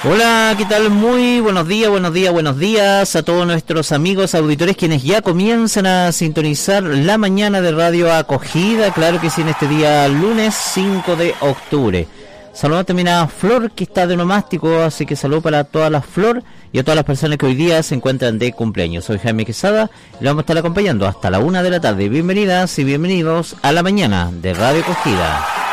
Hola, ¿qué tal? Muy buenos días a todos nuestros amigos auditores quienes ya comienzan a sintonizar la mañana de Radio Acogida, claro que sí, en este día lunes 5 de octubre. Saludos también a Flor, que está de nomástico, así que saludo para todas las Flor y a todas las personas que hoy día se encuentran de cumpleaños. Soy Jaime Quesada y le vamos a estar acompañando hasta la 1 de la tarde. Bienvenidas y bienvenidos a la mañana de Radio Acogida.